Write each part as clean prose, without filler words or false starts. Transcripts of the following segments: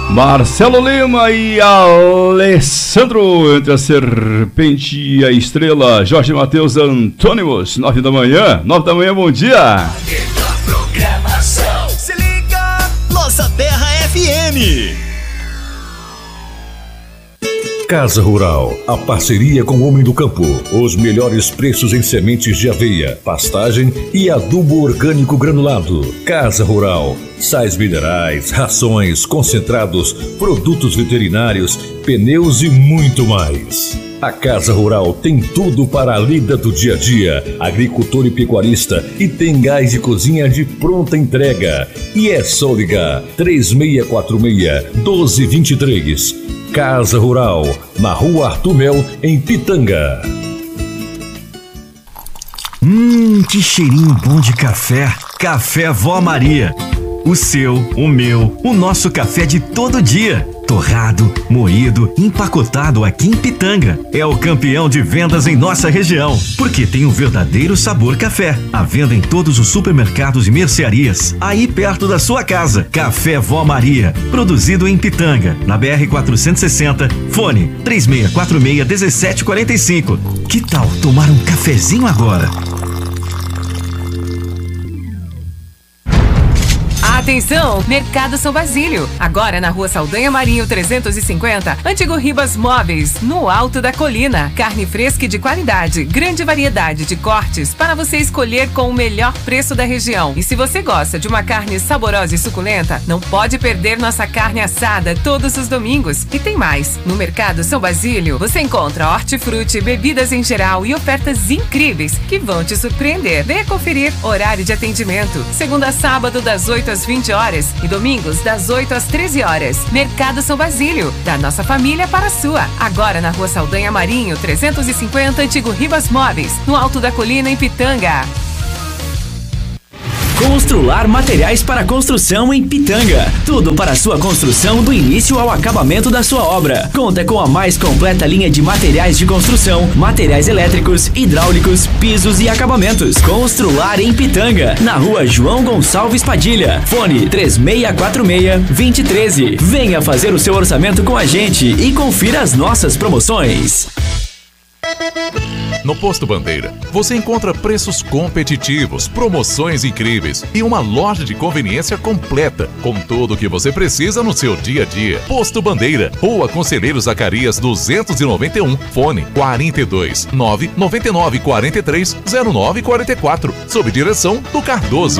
Marcelo Lima e Alessandro, entre a serpente e a estrela, Jorge Matheus Antônimos, 9 da manhã, bom dia. Programação. Se liga, Nossa Terra FM. Casa Rural, a parceria com o Homem do Campo. Os melhores preços em sementes de aveia, pastagem e adubo orgânico granulado. Casa Rural, sais minerais, rações, concentrados, produtos veterinários, pneus e muito mais. A Casa Rural tem tudo para a lida do dia a dia, agricultor e pecuarista, e tem gás de cozinha de pronta entrega. E é só ligar 3646-1223. Casa Rural, na Rua Arthur Mel, em Pitanga. Que cheirinho bom de café. Café Vó Maria. O seu, o meu, o nosso café de todo dia. Torrado, moído, empacotado aqui em Pitanga. É o campeão de vendas em nossa região, porque tem um verdadeiro sabor café. À venda em todos os supermercados e mercearias, aí perto da sua casa. Café Vó Maria, produzido em Pitanga, na BR-460, fone 3646-1745. Que tal tomar um cafezinho agora? Atenção, Mercado São Basílio. Agora na Rua Saldanha Marinho 350, Antigo Ribas Móveis, no alto da colina. Carne fresca e de qualidade, grande variedade de cortes para você escolher com o melhor preço da região. E se você gosta de uma carne saborosa e suculenta, não pode perder nossa carne assada todos os domingos. E tem mais, no Mercado São Basílio você encontra hortifruti, bebidas em geral e ofertas incríveis que vão te surpreender. Venha conferir horário de atendimento, segunda a sábado das 8 às 20 horas e domingos das 8 às 13 horas. Mercado São Basílio, da nossa família para a sua. Agora na Rua Saldanha Marinho 350, Antigo Ribas Móveis, no alto da colina em Pitanga. Constrular materiais para construção em Pitanga. Tudo para a sua construção do início ao acabamento da sua obra. Conta com a mais completa linha de materiais de construção, materiais elétricos, hidráulicos, pisos e acabamentos. Constrular em Pitanga, na Rua João Gonçalves Padilha. Fone 3646-2013. Venha fazer o seu orçamento com a gente e confira as nossas promoções. No Posto Bandeira, você encontra preços competitivos, promoções incríveis e uma loja de conveniência completa, com tudo o que você precisa no seu dia a dia. Posto Bandeira, Rua Conselheiro Zacarias 291, fone 42 999 43 0944, sob direção do Cardoso.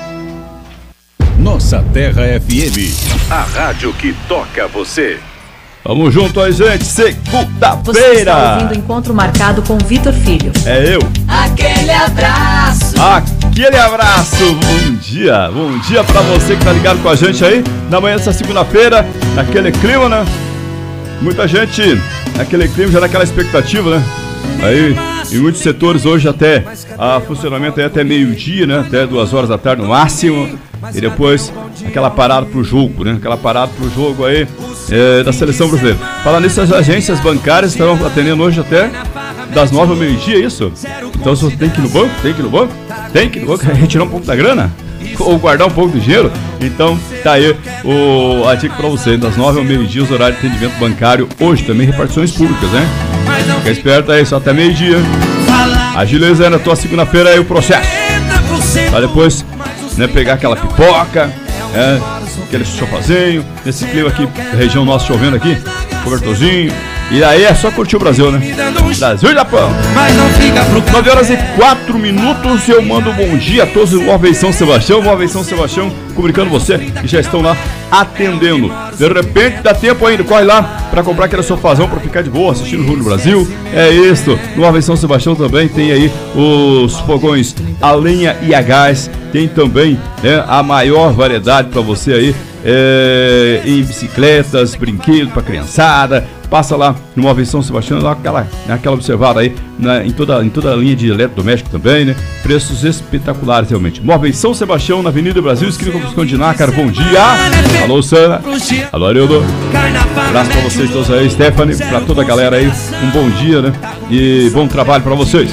Nossa Terra FM, a rádio que toca você. Vamos junto aí, gente. Segunda-feira. Você está ouvindo o encontro marcado com Vitor Filho. É eu. Aquele abraço. Aquele abraço. Bom dia pra você que tá ligado com a gente aí. Na manhã dessa segunda-feira, naquele clima, né? Muita gente naquele clima, já naquela expectativa, né? Aí, em muitos setores hoje até funcionamento aí até meio-dia, né? Até 2 horas da tarde no máximo. E depois aquela parada pro jogo, né? Aquela parada pro jogo aí da seleção brasileira. Falando nisso, as agências bancárias estão atendendo hoje até das 9 ao meio-dia, é isso? Então você tem que ir no banco, retirar um pouco da grana ou guardar um pouco do dinheiro. Então tá aí a dica pra você, das 9 ao meio-dia, os horários de atendimento bancário hoje também, repartições públicas, né? Fica esperto aí, só até meio-dia. Agiliza aí na tua segunda-feira aí o processo. Pra depois, né, pegar aquela pipoca, aquele sofazinho, nesse clima aqui, região nossa chovendo aqui, cobertorzinho. E aí é só curtir o Brasil, né? Brasil e Japão. 9 horas e 4 minutos. Eu mando um bom dia a todos do Móveis São Sebastião. Móveis São Sebastião comunicando você que já estão lá atendendo. De repente dá tempo ainda, corre lá pra comprar aquele sofazão pra ficar de boa assistindo o Jogo do Brasil. É isso. No Móveis São Sebastião também tem aí os fogões a lenha e a gás. Tem também, né, a maior variedade pra você aí em bicicletas, brinquedos pra criançada. Passa lá no Móveis São Sebastião, dá aquela observada aí em toda a linha de eletrodoméstico também, né? Preços espetaculares realmente. Móveis São Sebastião, na Avenida Brasil, esquina com o Visconde de Nácar. Bom dia! Alô, Sana! Alô, Arildo! Abraço pra vocês todos aí, Stephanie, pra toda a galera aí. Um bom dia, né? E bom trabalho pra vocês.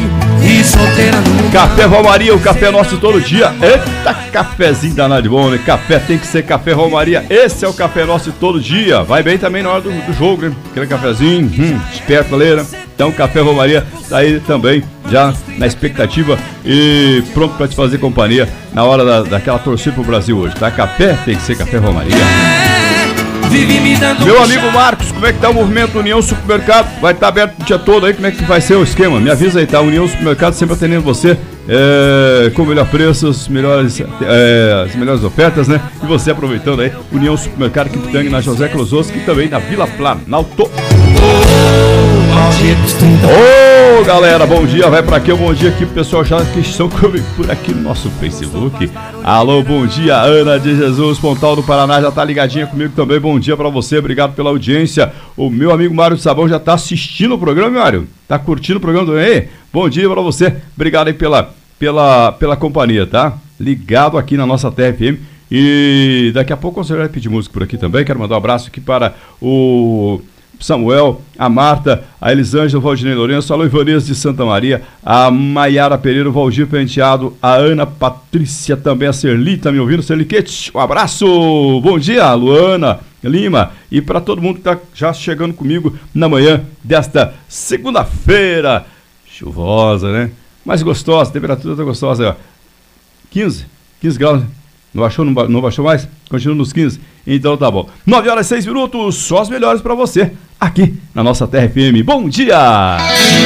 e solteira nunca. Café Romaria, o café nosso todo dia. Eita, cafezinho danado de bom, né? Café tem que ser Café Romaria. Esse é o café nosso todo dia. Vai bem também na hora do jogo, né? Aquele cafezinho, esperto ali, né? Então, Café Romaria tá aí também, já na expectativa e pronto pra te fazer companhia na hora daquela torcida pro Brasil hoje, tá? Café tem que ser Café Romaria. Meu amigo Marcos, como é que tá o movimento União Supermercado? Vai estar aberto o dia todo aí, como é que vai ser o esquema? Me avisa aí, tá? União Supermercado sempre atendendo você com o melhor preço, as melhores ofertas, né? E você aproveitando aí, União Supermercado Quipitanga na José Klosowski e também na Vila Planalto. Ô galera, bom dia, vai pra aqui, bom dia aqui pro pessoal já que estão comigo por aqui no nosso Facebook. Alô, bom dia, Ana de Jesus, Pontal do Paraná, já tá ligadinha comigo também, bom dia pra você, obrigado pela audiência. O meu amigo Mário de Sabão já tá assistindo o programa, Mário? Tá curtindo o programa também? Bom dia pra você, obrigado aí pela companhia, tá? Ligado aqui na nossa TFM. E daqui a pouco você vai pedir música por aqui também, quero mandar um abraço aqui para o Samuel, a Marta, a Elisângela, o Valdinei Lourenço, a Loivanias de Santa Maria, a Maiara Pereira, o Valdir Penteado, a Ana Patrícia, também a Serli, tá me ouvindo? Serliquete, um abraço, bom dia, Luana Lima, e para todo mundo que tá já chegando comigo na manhã desta segunda-feira, chuvosa, né? Mas gostosa, a temperatura tá gostosa, ó. 15 graus, não baixou mais? Continua nos 15, então tá bom. 9h06, só as melhores para você, aqui na nossa Terra FM. Bom dia!